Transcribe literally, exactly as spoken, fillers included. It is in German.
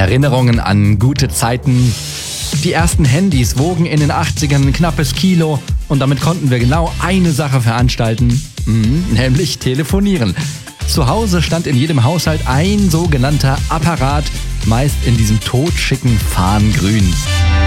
Erinnerungen an gute Zeiten. Die ersten Handys wogen in den achtzigern ein knappes Kilo und damit konnten wir genau eine Sache veranstalten, mhm, nämlich telefonieren. Zu Hause stand in jedem Haushalt ein sogenannter Apparat, meist in diesem totschicken Farngrün.